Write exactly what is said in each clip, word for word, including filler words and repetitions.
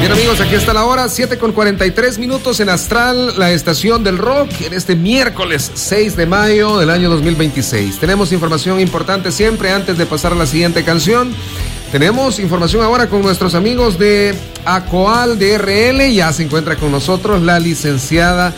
Bien amigos, aquí está la hora, siete con cuarenta y tres minutos en Astral, la estación del rock, en este miércoles seis de mayo del año dos mil veintiséis. Tenemos información importante siempre antes de pasar a la siguiente canción. Tenemos información ahora con nuestros amigos de ACOAL D R L. Ya se encuentra con nosotros la licenciada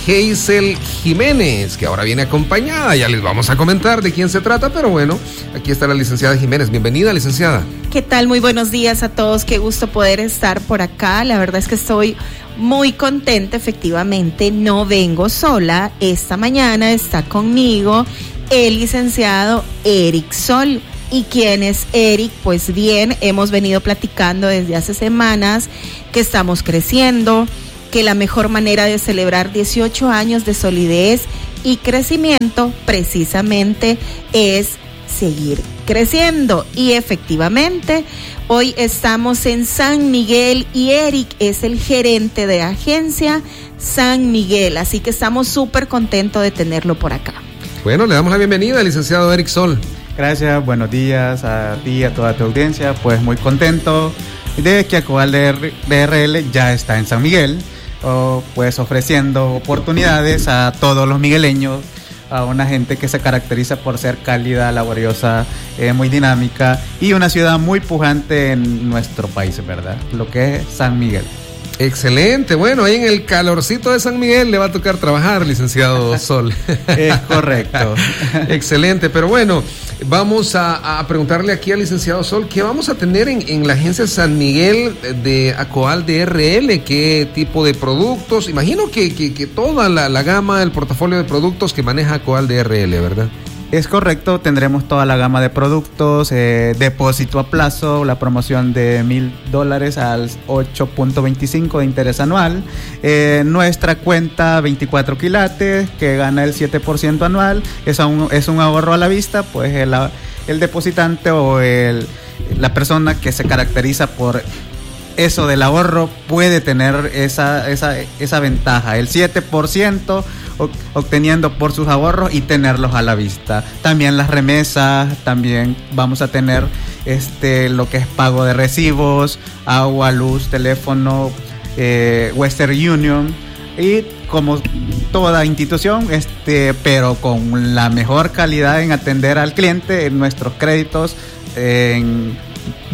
Hazel Jiménez, que ahora viene acompañada. Ya les vamos a comentar de quién se trata, pero bueno, aquí está la licenciada Jiménez. Bienvenida, licenciada. ¿Qué tal? Muy buenos días a todos. Qué gusto poder estar por acá. La verdad es que estoy muy contenta. Efectivamente, no vengo sola. Esta mañana está conmigo el licenciado Eric Sol. ¿Y quién es Eric? Pues bien, hemos venido platicando desde hace semanas que estamos creciendo, que la mejor manera de celebrar dieciocho años de solidez y crecimiento precisamente es seguir creciendo. Y efectivamente, hoy estamos en San Miguel y Eric es el gerente de agencia San Miguel, así que estamos súper contentos de tenerlo por acá. Bueno, le damos la bienvenida al licenciado Eric Sol. Gracias, buenos días a ti y a toda tu audiencia. Pues muy contento de que ACOAL D R L ya está en San Miguel, oh, pues ofreciendo oportunidades a todos los migueleños, a una gente que se caracteriza por ser cálida, laboriosa, eh, muy dinámica y una ciudad muy pujante en nuestro país, ¿verdad? Lo que es San Miguel. Excelente, bueno, ahí en el calorcito de San Miguel le va a tocar trabajar, licenciado Sol. Es correcto. Excelente, pero bueno, vamos a, a preguntarle aquí al licenciado Sol, ¿qué vamos a tener en, en la agencia San Miguel de ACOAL D R L? ¿Qué tipo de productos? Imagino que, que, que toda la, la gama, el portafolio de productos que maneja ACOAL D R L, ¿verdad? Es correcto, tendremos toda la gama de productos, eh, depósito a plazo, la promoción de mil dólares al ocho punto veinticinco de interés anual, eh, nuestra cuenta veinticuatro quilates que gana el siete por ciento anual, es un, es un ahorro a la vista, pues el, el depositante o el, la persona que se caracteriza por eso del ahorro puede tener esa, esa, esa ventaja, el siete por ciento obteniendo por sus ahorros y tenerlos a la vista. También las remesas, también vamos a tener este lo que es pago de recibos, agua, luz, teléfono, eh, Western Union, y como toda institución, este, pero con la mejor calidad en atender al cliente, en nuestros créditos, en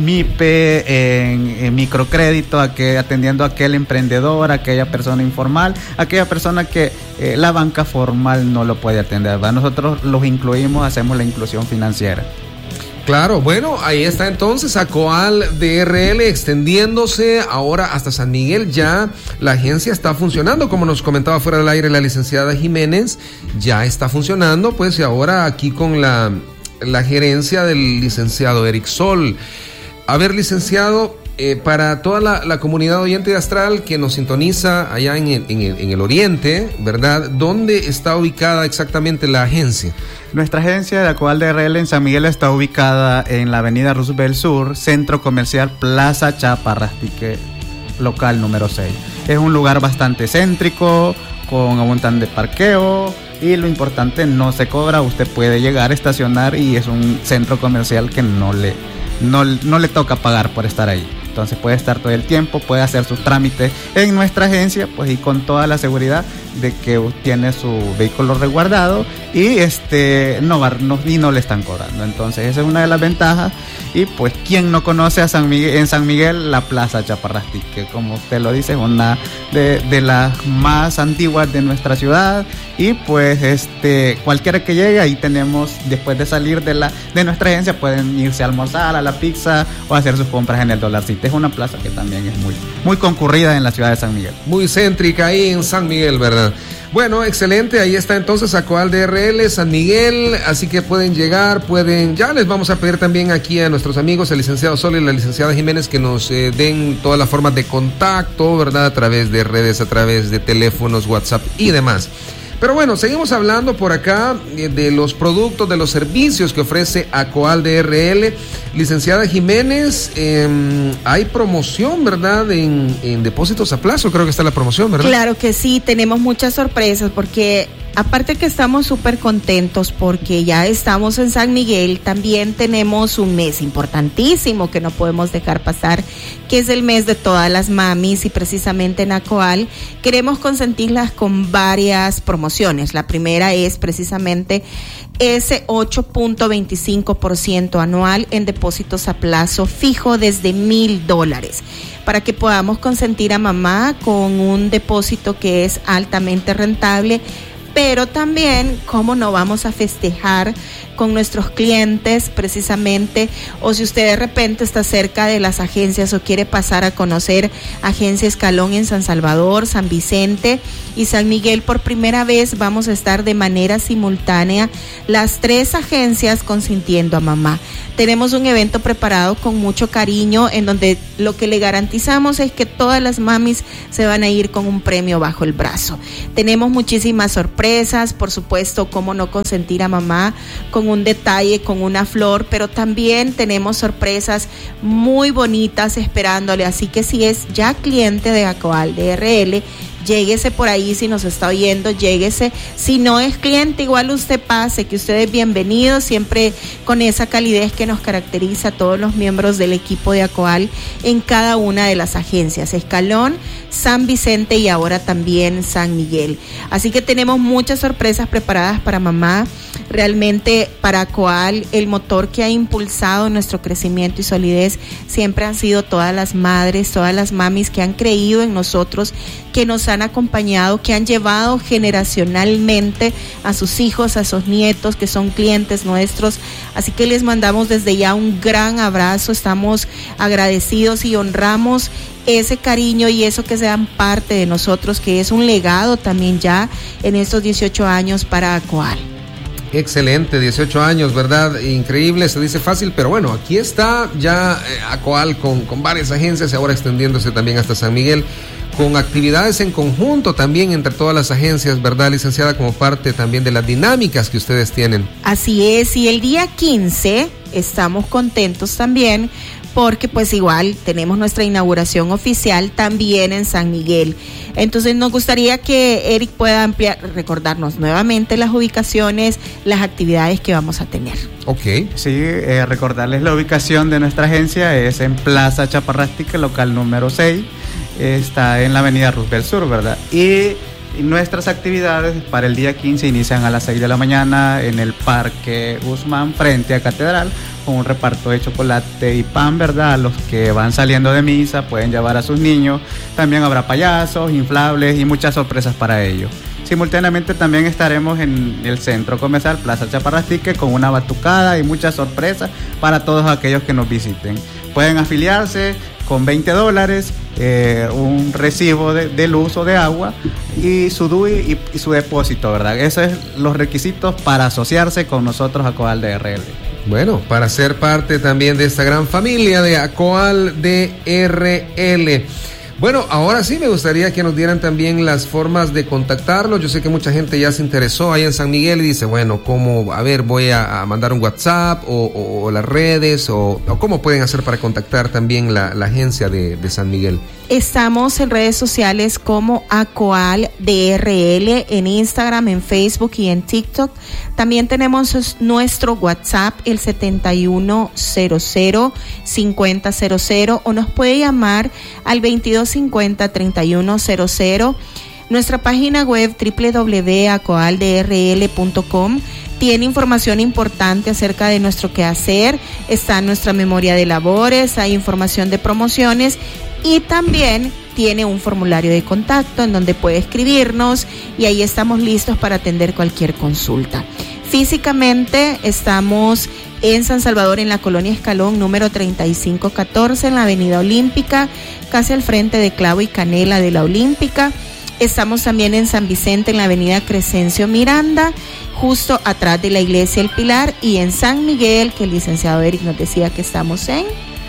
MIPE, en, en microcrédito, a que, atendiendo a aquel emprendedor, a aquella persona informal, a aquella persona que eh, la banca formal no lo puede atender, ¿verdad? Nosotros los incluimos, hacemos la inclusión financiera. Claro, bueno, ahí está entonces ACOAL D R L extendiéndose ahora hasta San Miguel. Ya la agencia está funcionando, como nos comentaba fuera del aire la licenciada Jiménez, ya está funcionando, pues, y ahora aquí con la, la gerencia del licenciado Eric Sol. A ver, licenciado, eh, para toda la, la comunidad oyente de Astral que nos sintoniza allá en el, en, el, en el oriente, ¿verdad? ¿Dónde está ubicada exactamente la agencia? Nuestra agencia de ACOAL D R L en San Miguel está ubicada en la avenida Roosevelt Sur, Centro Comercial Plaza Chaparrastique, local número seis. Es un lugar bastante céntrico, con abundante parqueo, y lo importante, no se cobra, usted puede llegar, estacionar, y es un centro comercial que no le, no, no le toca pagar por estar ahí. Entonces puede estar todo el tiempo, puede hacer sus trámites en nuestra agencia, pues, y con toda la seguridad de que tiene su vehículo resguardado y este no va no, y no le están cobrando. Entonces esa es una de las ventajas. Y pues, ¿quién no conoce a San Miguel, en San Miguel la Plaza Chaparrastique? Como usted lo dice, es una de, de las más antiguas de nuestra ciudad. Y pues este cualquiera que llegue, ahí tenemos, después de salir de la de nuestra agencia, pueden irse a almorzar, a la pizza o hacer sus compras en el Dolarcito. Es una plaza que también es muy, muy concurrida en la ciudad de San Miguel. Muy céntrica ahí en San Miguel, ¿verdad? Bueno, excelente, ahí está entonces ACOAL D R L, San Miguel, así que pueden llegar, pueden, ya les vamos a pedir también aquí a nuestros amigos, el licenciado Sol y la licenciada Jiménez, que nos eh, den todas las formas de contacto, ¿verdad? A través de redes, a través de teléfonos, WhatsApp y demás. Pero bueno, seguimos hablando por acá de los productos, de los servicios que ofrece ACOAL D R L. Licenciada Jiménez, eh, hay promoción, ¿verdad? En, en depósitos a plazo, creo que está la promoción, ¿verdad? Claro que sí, tenemos muchas sorpresas porque Aparte que estamos súper contentos porque ya estamos en San Miguel, también tenemos un mes importantísimo que no podemos dejar pasar, que es el mes de todas las mamis, y precisamente en Acoal queremos consentirlas con varias promociones. La primera es precisamente ese ocho punto veinticinco por ciento anual en depósitos a plazo fijo desde mil dólares, para que podamos consentir a mamá con un depósito que es altamente rentable. Pero también, ¿cómo no vamos a festejar con nuestros clientes precisamente? O si usted de repente está cerca de las agencias o quiere pasar a conocer Agencia Escalón en San Salvador, San Vicente y San Miguel, por primera vez vamos a estar de manera simultánea las tres agencias consintiendo a mamá. Tenemos un evento preparado con mucho cariño en donde lo que le garantizamos es que todas las mamis se van a ir con un premio bajo el brazo. Tenemos muchísimas sorpresas, por supuesto, cómo no consentir a mamá con un detalle, con una flor, pero también tenemos sorpresas muy bonitas esperándole. Así que si es ya cliente de Acoal D R L, lléguese por ahí. Si nos está oyendo, lléguese. Si no es cliente, igual usted pase, que usted es bienvenido, siempre con esa calidez que nos caracteriza a todos los miembros del equipo de Acoal en cada una de las agencias, Escalón, San Vicente y ahora también San Miguel. Así que tenemos muchas sorpresas preparadas para mamá. Realmente para Acoal el motor que ha impulsado nuestro crecimiento y solidez siempre han sido todas las madres, todas las mamis que han creído en nosotros, que nos han acompañado, que han llevado generacionalmente a sus hijos, a sus nietos, que son clientes nuestros. Así que les mandamos desde ya un gran abrazo, estamos agradecidos y honramos ese cariño y eso que sean parte de nosotros, que es un legado también ya en estos dieciocho años para Acoal. Excelente, dieciocho años, ¿verdad? Increíble, se dice fácil, pero bueno, aquí está ya eh, Acoal con, con varias agencias y ahora extendiéndose también hasta San Miguel, con actividades en conjunto también entre todas las agencias, ¿verdad, licenciada? Como parte también de las dinámicas que ustedes tienen. Así es, y el día quince estamos contentos también porque pues igual tenemos nuestra inauguración oficial también en San Miguel. Entonces nos gustaría que Eric pueda ampliar, recordarnos nuevamente las ubicaciones, las actividades que vamos a tener. Ok. Sí, eh, recordarles la ubicación de nuestra agencia, es en Plaza Chaparrastique, local número seis, está en la avenida Roosevelt Sur, ¿verdad? Y nuestras actividades para el día quince inician a las seis de la mañana en el Parque Guzmán, frente a Catedral, con un reparto de chocolate y pan, ¿verdad? Los que van saliendo de misa pueden llevar a sus niños. También habrá payasos, inflables y muchas sorpresas para ellos. Simultáneamente también estaremos en el centro comercial Plaza Chaparrastique con una batucada y muchas sorpresas para todos aquellos que nos visiten. Pueden afiliarse con veinte dólares, eh, un recibo de, de luz o de agua y su D U I y, y su depósito, ¿verdad? Esos son los requisitos para asociarse con nosotros, Acoal D R L. Bueno, para ser parte también de esta gran familia de Acoal D R L. Bueno, ahora sí me gustaría que nos dieran también las formas de contactarlos. Yo sé que mucha gente ya se interesó ahí en San Miguel y dice, bueno, ¿cómo? A ver, voy a, a mandar un WhatsApp o, o, o las redes o, o ¿cómo pueden hacer para contactar también la, la agencia de, de San Miguel? Estamos en redes sociales como Acoal D R L, en Instagram, en Facebook y en TikTok. También tenemos nuestro WhatsApp, el setenta y uno cero cero, cincuenta cero cero, o nos puede llamar al veintidós cincuenta, treinta y uno cero cero. Nuestra página web doble u doble u doble u punto acoal d r l punto com tiene información importante acerca de nuestro quehacer. Está nuestra memoria de labores, hay información de promociones y también tiene un formulario de contacto en donde puede escribirnos y ahí estamos listos para atender cualquier consulta. Físicamente estamos en San Salvador, en la colonia Escalón, número treinta y cinco catorce, en la avenida Olímpica, casi al frente de Clavo y Canela de la Olímpica. Estamos también en San Vicente, en la avenida Crescencio Miranda, justo atrás de la iglesia El Pilar, y en San Miguel, que el licenciado Eric nos decía que estamos en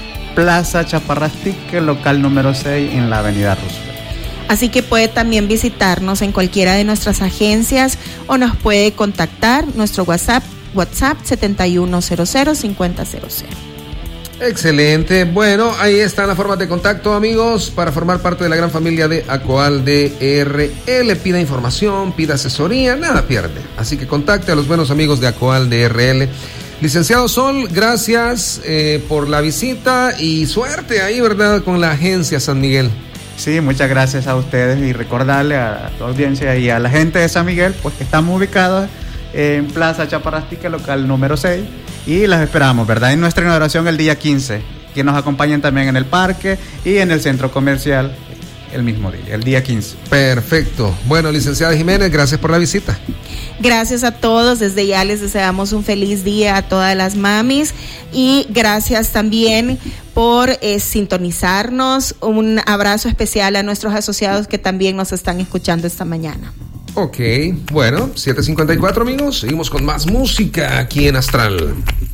Plaza Chaparrastique, local número seis, en la avenida Roosevelt. Así que puede también visitarnos en cualquiera de nuestras agencias o nos puede contactar nuestro WhatsApp, WhatsApp setenta y uno cero cero, cincuenta cero cero. Excelente. Bueno, ahí están las formas de contacto, amigos, para formar parte de la gran familia de Acoal D R L. Pida información, pida asesoría, nada pierde. Así que contacte a los buenos amigos de Acoal D R L. Licenciado Sol, gracias eh, por la visita y suerte ahí, ¿verdad?, con la agencia San Miguel. Sí, muchas gracias a ustedes y recordarle a tu audiencia y a la gente de San Miguel, pues que estamos ubicados en Plaza Chaparrastique, local número seis, y las esperamos, ¿verdad?, en nuestra inauguración el día quince, que nos acompañen también en el parque y en el centro comercial el mismo día, el día quince. Perfecto. Bueno, licenciada Jiménez, gracias por la visita. Gracias a todos, desde ya les deseamos un feliz día a todas las mamis y gracias también por eh, sintonizarnos. Un abrazo especial a nuestros asociados que también nos están escuchando esta mañana. Ok, bueno, siete cincuenta y cuatro, amigos, seguimos con más música aquí en Astral.